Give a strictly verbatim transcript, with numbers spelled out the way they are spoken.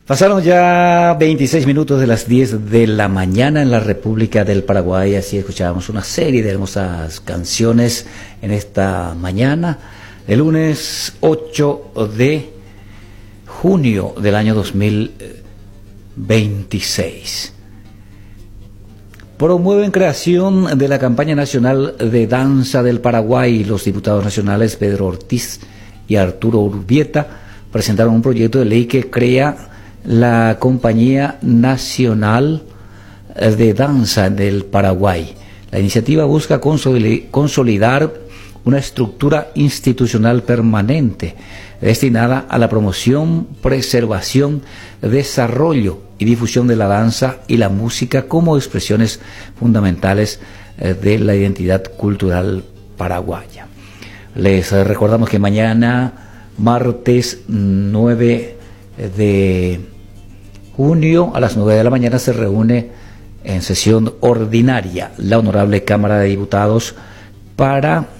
Pasaron ya veintiséis minutos de las diez de la mañana en la República del Paraguay, así escuchábamos una serie de hermosas canciones en esta mañana, el lunes ocho de junio del año dos mil veintiséis. Promueven creación de la campaña nacional de danza del Paraguay. Los diputados nacionales Pedro Ortiz y Arturo Urbieta presentaron un proyecto de ley que crea la Compañía Nacional de Danza del Paraguay. La iniciativa busca consolidar una estructura institucional permanente destinada a la promoción, preservación, desarrollo y difusión de la danza y la música como expresiones fundamentales de la identidad cultural paraguaya. Les recordamos que mañana, martes nueve de junio, a las nueve de la mañana, se reúne en sesión ordinaria la Honorable Cámara de Diputados para